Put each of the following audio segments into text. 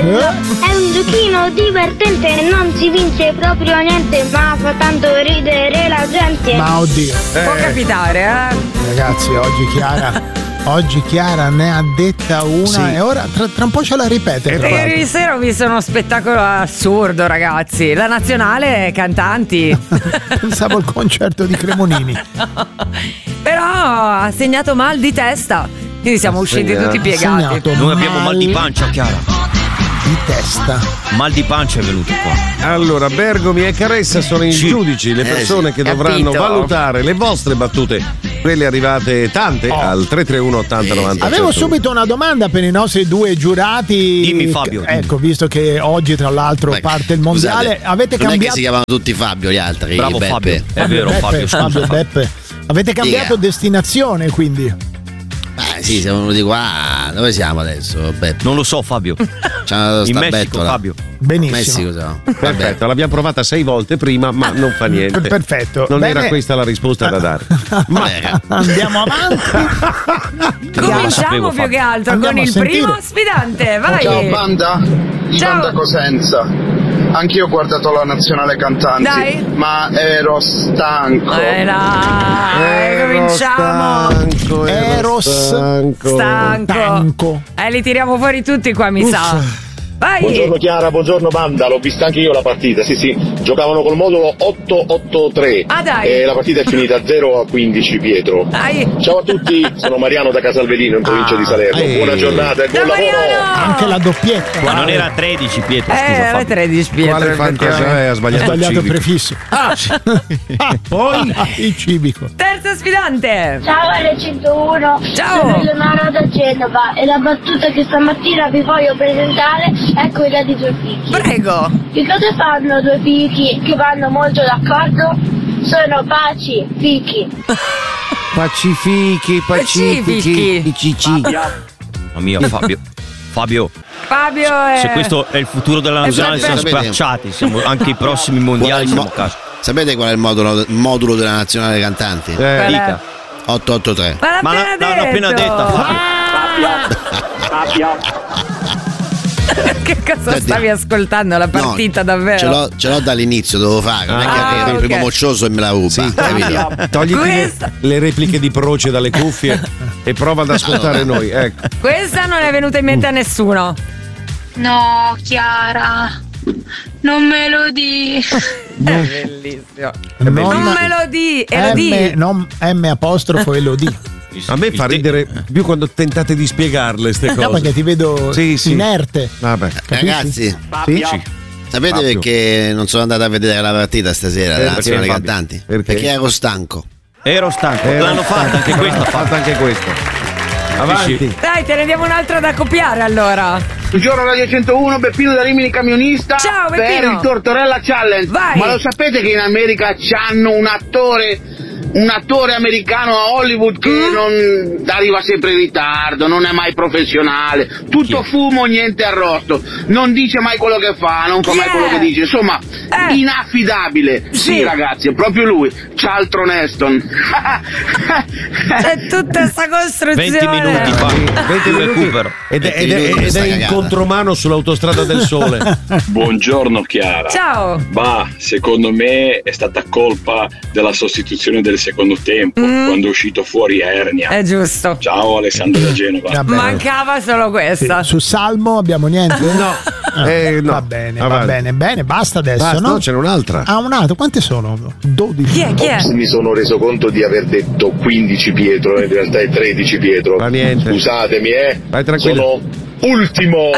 È un giochino divertente, non si vince proprio niente, ma fa tanto ridere la gente. Ma oddio. Può capitare, Ragazzi, oggi Chiara ne ha detta una, sì. E ora tra un po' ce la ripete. Ieri sera ho visto uno spettacolo assurdo, ragazzi. La nazionale cantanti. Pensavo al concerto di Cremonini. Però ha segnato mal di testa. Quindi siamo usciti tutti piegati. Noi abbiamo mal di pancia, Chiara. Di testa. Mal di pancia è venuto qua. Allora, Bergomi e Caressa sono i giudici, le persone che dovranno valutare le vostre battute, quelle arrivate tante al 331 80 90. Avevo subito una domanda per i nostri due giurati. Dimmi, Fabio. Ecco, visto che oggi tra l'altro parte il mondiale, scusate, avete non cambiato. è che si chiamano tutti Fabio gli altri. Bravo Beppe. Fabio. È vero, Beppe, Fabio Beppe. Avete cambiato destinazione, quindi? Sì, siamo venuti qua. Dove siamo adesso, Beppe? Non lo so, Fabio. In Messico, Fabio. Benissimo. Messico, siamo. Perfetto, l'abbiamo provata 6 volte prima, ma non fa niente. Perfetto. Non Bene. era questa la risposta da dare. Andiamo avanti. Cominciamo più che altro Andiamo con a il sentire. primo sfidante. Vai. Ciao banda, Ivan da Cosenza. Anch'io ho guardato la nazionale cantanti, Dai. ma ero stanco. Cominciamo. Stanco. Li tiriamo fuori tutti qua, mi sa. Vai. Buongiorno Chiara, buongiorno banda, l'ho vista anche io la partita, sì, giocavano col modulo 883 e la partita è finita 0-15 Pietro. Ciao a tutti, sono Mariano da Casalvedino in provincia di Salerno, buona giornata e buon lavoro. Anche la doppietta. Ma non era 13 Pietro, scusa era Fabio. 13 Pietro. Quale fantasia è? Ha sbagliato il il civico. prefisso. Poi il civico. Terzo sfidante. Ciao R101. Ciao. Sono Eleonora da Genova e la battuta che stamattina vi voglio presentare è quella di due fichi. Prego. Che cosa fanno due fichi che vanno molto d'accordo? Sono pacifichi. Pacifichi. Mamma mia, Fabio. Fabio Se questo è il futuro della nazionale, siamo spacciati. Siamo anche i prossimi mondiali. Siamo a casa. Sapete qual è il modulo della nazionale cantanti? Dica. 883. Ma l'ho appena detta. Fabio. Che cosa stavi ascoltando? La partita davvero? Ce l'ho dall'inizio, devo fare. Non è che arriva il primo moccioso e me la ruba. Capito? Togliti le repliche di Proce dalle cuffie e prova ad ascoltare noi. Ecco. Questa non è venuta in mente a nessuno. No, Chiara, non me lo di. Bellissimo. Non me lo di. M apostrofo e lo di. A me fa ridere più quando tentate di spiegarle ste cose. No, perché ti vedo inerte. Vabbè. Ragazzi, sapete Fabio. perché non sono andato a vedere la partita stasera della nazionale Fabio? cantanti? Perché ero stanco. L'hanno fatta anche questa. Fatta anche questa. Avanti. Dai, te ne diamo un'altra da copiare allora. Buongiorno Radio 101, Beppino da Rimini camionista. Ciao, per Beppino. il Tortorella Challenge. Vai. Ma lo sapete che in America c'hanno un attore americano a Hollywood che non arriva sempre in ritardo, non è mai professionale, tutto fumo, niente arrosto, non dice mai quello che fa, non fa mai quello che dice, insomma, inaffidabile. Sì, ragazzi, è proprio lui, Charlton Heston. C'è tutta sta costruzione. 20 minuti fa. 20 recupero. Ed è in contromano sull'autostrada del Sole. Buongiorno Chiara. Ciao. Ma secondo me è stata colpa della sostituzione del secondo tempo, quando è uscito fuori Ernia. È giusto. Ciao Alessandro da Genova. Vabbè. Mancava solo questa. Su Salmo abbiamo niente? No. No. Va bene, bene, basta adesso. Basta, no? ce n'è un'altra. Un'altra, quante sono? 12. Chi è? Mi sono reso conto di aver detto 15 Pietro, in realtà è 13 Pietro. Fa niente. Scusatemi, Vai tranquillo. sono ultimo.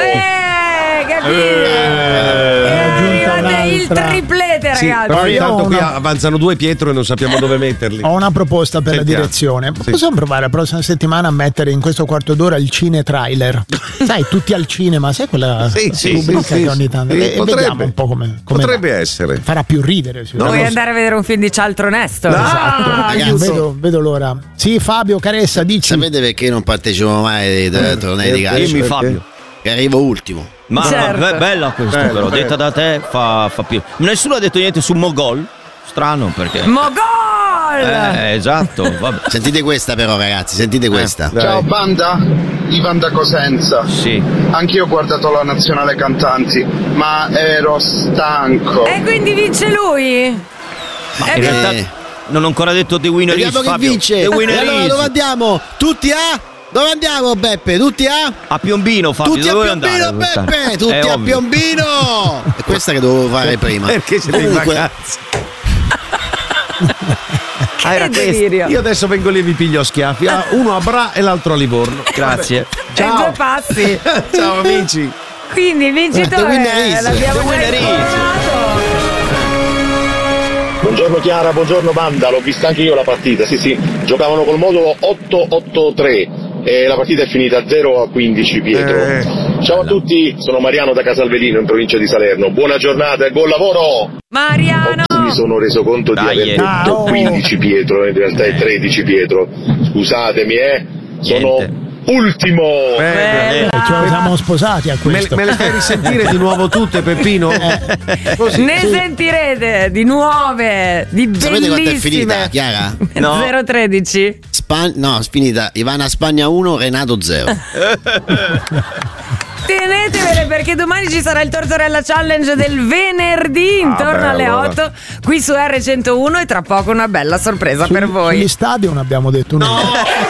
Il triplete, Sì, ragazzi. però intanto qui una- avanzano due Pietro e non sappiamo dove metterli. Ho una proposta per Sentiamo. la direzione. Sì. Possiamo provare la prossima settimana a mettere in questo quarto d'ora il cine trailer? Sai, tutti al cinema, sai quella rubrica che ogni tanto. E vediamo un po' come potrebbe essere. farà più ridere. Vuoi andare a vedere un film di Charlton Heston? Esatto. Vedo l'ora. Sì, Fabio Caressa, dici. Sapete perché non partecipo mai ai tornei di calcio? Dimmi, Fabio. Che arrivo ultimo. Ma Certo. è bella questa, Bello, però. bello. Detta da te fa più. Nessuno ha detto niente su Mogol. Strano perché. Mogol! gol. Esatto. Vabbè. Sentite questa però, ragazzi, sentite questa. Ciao banda, Ivan da Cosenza. Sì. Anch'io ho guardato la nazionale cantanti, ma ero stanco. E quindi vince lui? Ma in realtà non ho ancora detto The Winner is, Vediamo chi Fabio. vince. The Winner allora is. dove andiamo? Tutti a? Dove andiamo, Beppe? Tutti a Piombino, Fabio. Tutti a dove Piombino, andare? Beppe! Tutti a ovvio. Piombino! È questa che dovevo fare prima. Perché siete in vacanza? Che delirio. Io adesso vengo lì e vi piglio a schiaffi. Uno a Bra e l'altro a Livorno. Grazie. Ciao. E due passi. Ciao amici. Quindi il vincitore l'abbiamo Buongiorno Chiara, buongiorno banda, l'ho vista anche io la partita, sì, giocavano col modulo 883 e la partita è finita 0-15 Pietro. Ciao a tutti, sono Mariano da Casalvedino in provincia di Salerno, buona giornata e buon lavoro! Mariano! Mi sono reso conto di aver detto 15 Pietro, in realtà è 13 Pietro, scusatemi sono ultimo. Ci siamo sposati a questo. Me le fai risentire di nuovo tutte, Peppino? Così. Ne sentirete di nuove, di Sapete quanto è bellissime. finita, Chiara? No. 0-13. No, è finita. Ivana Spagna 1, Renato 0. Tenetevele perché domani ci sarà il Tortorella Challenge del venerdì intorno alle 8 qui su R101 e tra poco una bella sorpresa per voi. Sugli stadion abbiamo detto